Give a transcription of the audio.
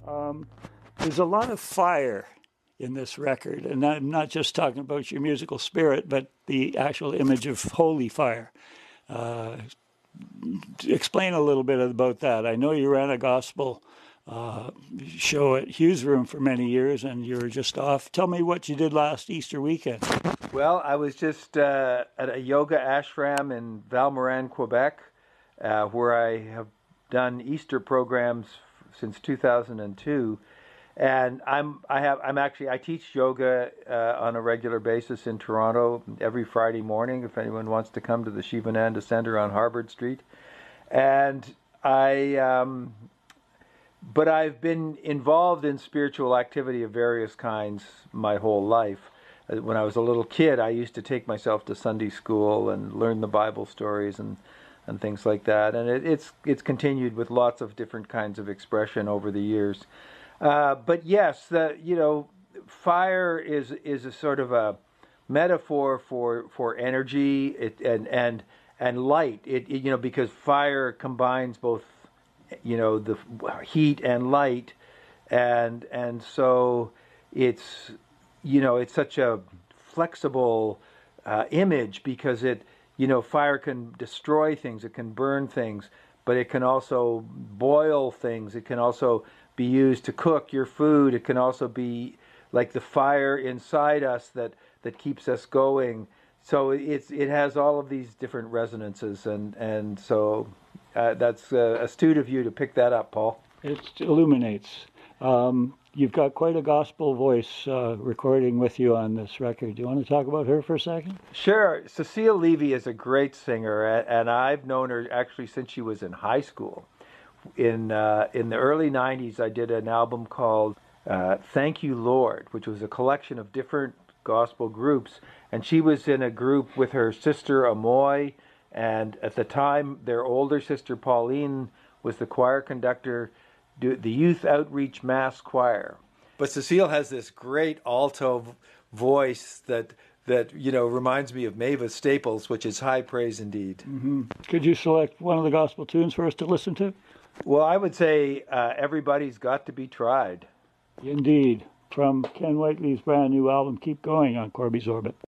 There's a lot of fire in this record, and I'm not just talking about your musical spirit, but the actual image of holy fire. Explain a little bit about that. I know you ran a gospel show at Hughes Room for many years, and you were just off. Tell me what you did last Easter weekend. Well, I was just at a yoga ashram in Val-Morin, Quebec, where I have done Easter programs since 2002. And I teach yoga on a regular basis in Toronto every Friday morning. If anyone wants to come to the Shivananda Center on Harvard Street, but I've been involved in spiritual activity of various kinds my whole life. When I was a little kid, I used to take myself to Sunday school and learn the Bible stories and things like that. And it's continued with lots of different kinds of expression over the years. But yes, fire is a sort of a metaphor for energy and light. Because fire combines both, the heat and light, and so it's such a flexible image, because fire can destroy things, it can burn things, but it can also boil things. It can also be used to cook your food. It can also be like the fire inside us that keeps us going. So it has all of these different resonances, and so that's astute of you to pick that up, Paul. It illuminates. You've got quite a gospel voice recording with you on this record. Do you want to talk about her for a second? Sure. Cecile Levy is a great singer, and I've known her actually since she was in high school. In the early 90s, I did an album called Thank You, Lord, which was a collection of different gospel groups. And she was in a group with her sister Amoy, and at the time, their older sister Pauline was the choir conductor, the Youth Outreach Mass Choir. But Cecile has this great alto voice that reminds me of Mavis Staples, which is high praise indeed. Mm-hmm. Could you select one of the gospel tunes for us to listen to? Well, I would say Everybody's Got to Be Tried. Indeed. From Ken Whiteley's brand new album, Keep Going, on Corby's Orbit.